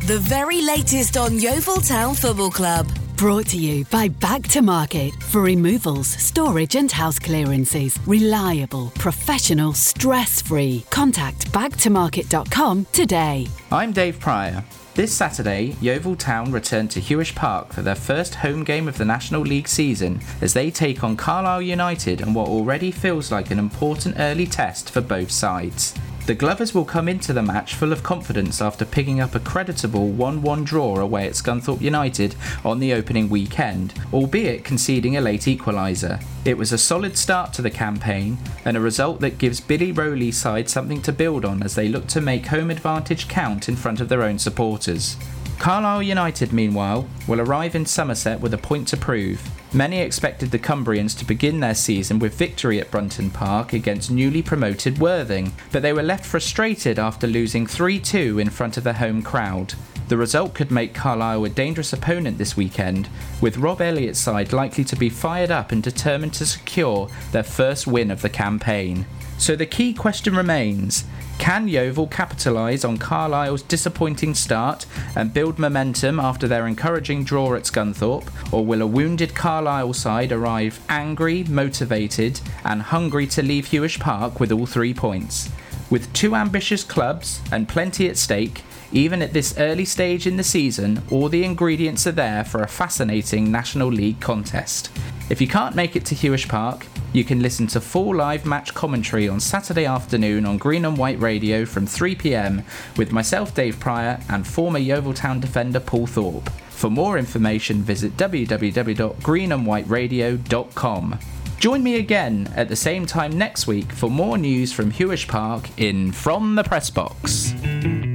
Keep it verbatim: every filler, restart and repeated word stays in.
The very latest on Yeovil Town Football Club. Brought to you by Back to Market for removals, storage and house clearances. Reliable, professional, stress-free. Contact back to market dot com today. I'm Dave Pryor. This Saturday, Yeovil Town return to Hewish Park for their first home game of the National League season as they take on Carlisle United in what already feels like an important early test for both sides. The Glovers will come into the match full of confidence after picking up a creditable one one draw away at Scunthorpe United on the opening weekend, albeit conceding a late equaliser. It was a solid start to the campaign and a result that gives Billy Rowley's side something to build on as they look to make home advantage count in front of their own supporters. Carlisle United, meanwhile, will arrive in Somerset with a point to prove. Many expected the Cumbrians to begin their season with victory at Brunton Park against newly promoted Worthing, but they were left frustrated after losing three two in front of their home crowd. The result could make Carlisle a dangerous opponent this weekend, with Rob Elliott's side likely to be fired up and determined to secure their first win of the campaign. So the key question remains: can Yeovil capitalise on Carlisle's disappointing start and build momentum after their encouraging draw at Scunthorpe, or will a wounded Carlisle side arrive angry, motivated and hungry to leave Hewish Park with all three points? With two ambitious clubs and plenty at stake, even at this early stage in the season, all the ingredients are there for a fascinating National League contest. If you can't make it to Hewish Park, you can listen to full live match commentary on Saturday afternoon on Green and White Radio from three p m with myself, Dave Pryor, and former Yeovil Town defender Paul Thorpe. For more information, visit w w w dot green and white radio dot com. Join me again at the same time next week for more news from Hewish Park in From the Press Box.